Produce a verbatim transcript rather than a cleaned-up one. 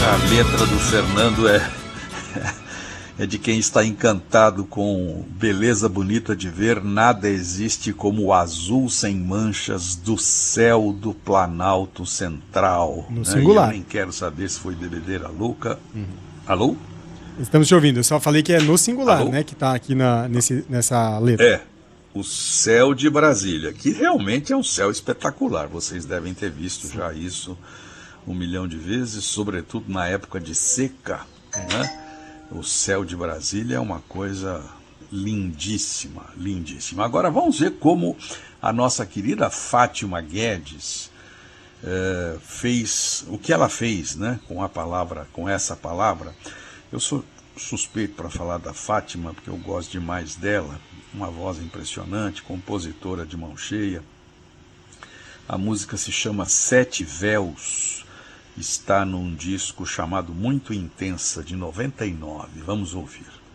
A letra do Fernando é, é de quem está encantado com beleza bonita de ver. Nada existe como o azul sem manchas do céu do Planalto Central. No né? singular. E eu nem quero saber se foi bebedeira louca. Uhum. Alô? Estamos te ouvindo. Eu só falei que é no singular, Alô? né? Que está aqui na, nesse, nessa letra. É. O céu de Brasília, que realmente é um céu espetacular. Vocês devem ter visto já isso um milhão de vezes, sobretudo na época de seca, né? O céu de Brasília é uma coisa lindíssima, lindíssima. Agora vamos ver como a nossa querida Fátima Guedes é, fez, o que ela fez, né? Com a palavra, com essa palavra. Eu sou suspeito para falar da Fátima, porque eu gosto demais dela. Uma voz impressionante, compositora de mão cheia. A música se chama Sete Véus, está num disco chamado Muito Intensa, de noventa e nove. Vamos ouvir.